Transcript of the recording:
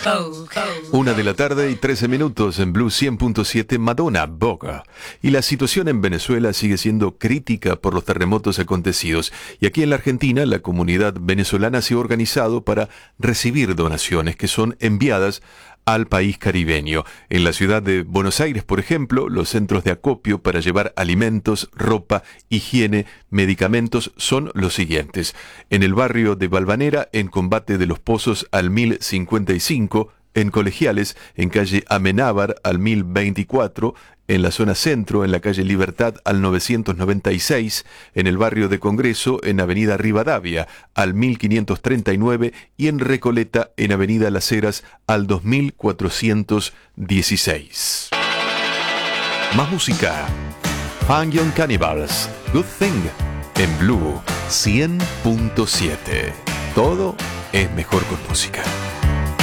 1:13 en Blue 100.7, Madonna, Boca. Y la situación en Venezuela sigue siendo crítica por los terremotos acontecidos. Y aquí en la Argentina, la comunidad venezolana se ha organizado para recibir donaciones que son enviadas al país caribeño. En la ciudad de Buenos Aires, por ejemplo, los centros de acopio para llevar alimentos, ropa, higiene, medicamentos son los siguientes. En el barrio de Valvanera, en Combate de los Pozos al 1055, en Colegiales, en calle Amenábar al 1024, en la zona centro, en la calle Libertad al 996, en el barrio de Congreso, en avenida Rivadavia al 1539 y en Recoleta, en avenida Las Heras al 2416. Más música. Fang Young Cannibals, Good Thing, en Blue 100.7. Todo es mejor con música.